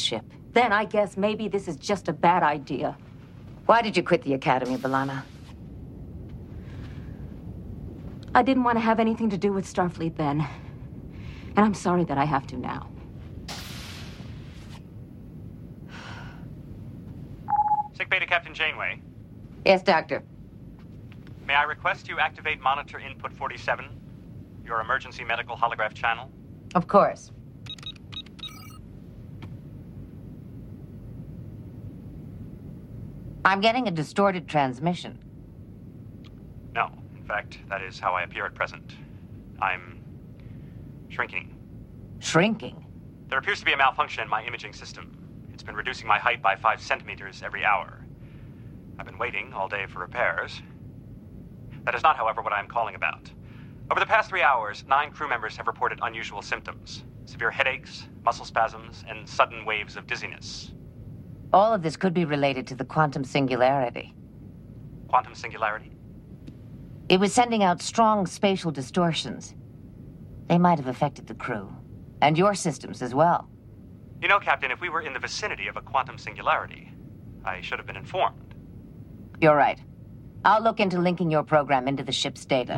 ship. Then I guess maybe this is just a bad idea. Why did you quit the Academy, B'Elanna? I didn't want to have anything to do with Starfleet then. And I'm sorry that I have to now. Sickbay to Captain Janeway. Yes, Doctor. May I request you activate monitor input 47, your emergency medical holograph channel? Of course. I'm getting a distorted transmission. No. In fact, that is how I appear at present. I'm shrinking. Shrinking? There appears to be a malfunction in my imaging system. It's been reducing my height by 5 centimeters every hour. I've been waiting all day for repairs. That is not, however, what I am calling about. Over the past 3 hours, 9 crew members have reported unusual symptoms. Severe headaches, muscle spasms, and sudden waves of dizziness. All of this could be related to the quantum singularity. Quantum singularity? It was sending out strong spatial distortions. They might have affected the crew. And your systems as well. You know, Captain, if we were in the vicinity of a quantum singularity, I should have been informed. You're right. I'll look into linking your program into the ship's data.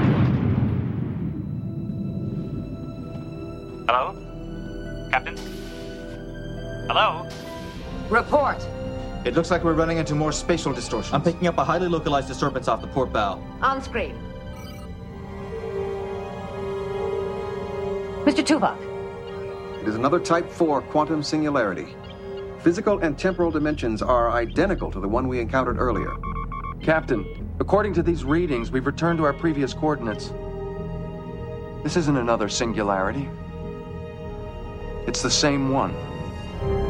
Hello? Captain? Hello? Report! It looks like we're running into more spatial distortions. I'm picking up a highly localized disturbance off the port bow. On screen. Mr. Tuvok. It is another Type 4 quantum singularity. Physical and temporal dimensions are identical to the one we encountered earlier. Captain, according to these readings, we've returned to our previous coordinates. This isn't another singularity. It's the same one.